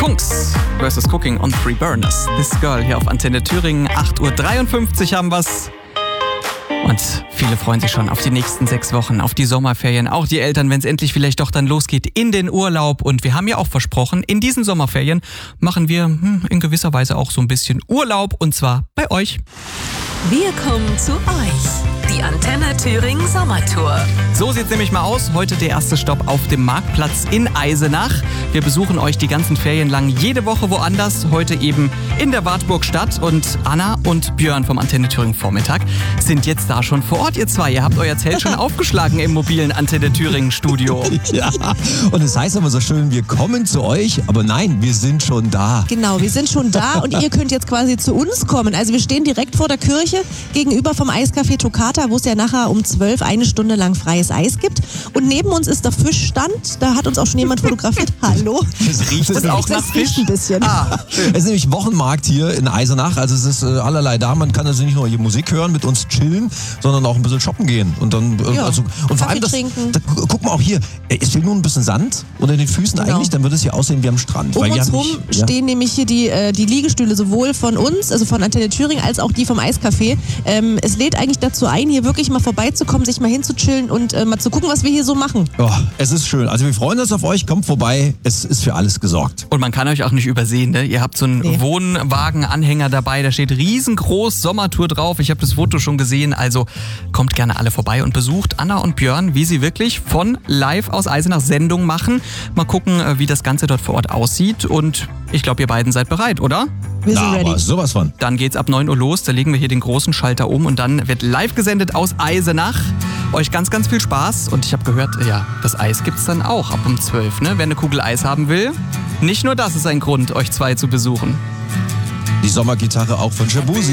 Kungs vs. Cooking on Three Burners. This Girl hier auf Antenne Thüringen. 8.53 Uhr haben wir's. Und viele freuen sich schon auf die nächsten 6 Wochen, auf die Sommerferien. Auch die Eltern, wenn es endlich vielleicht doch dann losgeht in den Urlaub. Und wir haben ja auch versprochen, in diesen Sommerferien machen wir in gewisser Weise auch so ein bisschen Urlaub. Und zwar bei euch. Wir kommen zu euch. Die Antenne Thüringen Sommertour. So sieht's nämlich mal aus. Heute der erste Stopp auf dem Marktplatz in Eisenach. Wir besuchen euch die ganzen Ferien lang jede Woche woanders. Heute eben in der Wartburgstadt. Und Anna und Björn vom Antenne Thüringen Vormittag sind jetzt da schon vor Ort, ihr zwei. Ihr habt euer Zelt schon aufgeschlagen im mobilen Antenne Thüringen Studio. Ja, und es heißt aber so schön, wir kommen zu euch, aber nein, wir sind schon da. Genau, wir sind schon da und ihr könnt jetzt quasi zu uns kommen. Also wir stehen direkt vor der Kirche gegenüber vom Eiscafé Toccata, wo es ja nachher um 12 eine Stunde lang freies Eis gibt. Und neben uns ist der Fischstand. Da hat uns auch schon jemand fotografiert. Hallo. Es riecht Das auch nach Fisch ein bisschen. Es ist nämlich Wochenmarkt hier in Eisenach. Also es ist allerlei da. Man kann also nicht nur hier Musik hören, mit uns chillen, sondern auch ein bisschen shoppen gehen. Und dann und vor allem guck mal auch hier, es fehlt nur ein bisschen Sand unter den Füßen eigentlich, dann wird es hier aussehen wie am Strand. Um uns rum stehen nämlich hier die Liegestühle, sowohl von uns, also von Antenne Thüringen, als auch die vom Eiscafé. Es lädt eigentlich dazu ein, hier wirklich mal vorbeizukommen, sich mal hinzuchillen und mal zu gucken, was wir hier so machen. Oh, es ist schön. Also wir freuen uns auf euch. Kommt vorbei. Es ist für alles gesorgt. Und man kann euch auch nicht übersehen, ne? Ihr habt so einen Wohnwagen-Anhänger dabei, da steht riesengroß Sommertour drauf. Ich habe das Foto schon gesehen, also kommt gerne alle vorbei und besucht Anna und Björn, wie sie wirklich von live aus Eisenach Sendung machen. Mal gucken, wie das Ganze dort vor Ort aussieht und ich glaube, ihr beiden seid bereit, oder? Wir sind ready. Aber sowas von. Dann geht's ab 9 Uhr los, da legen wir hier den großen Schalter um und dann wird live gesendet aus Eisenach. Euch ganz, ganz viel Spaß und ich habe gehört, ja, das Eis gibt's dann auch ab um 12, ne? Wer eine Kugel Eis haben will, nicht nur das ist ein Grund, euch zwei zu besuchen. Die Sommergitarre auch von Shabuzi.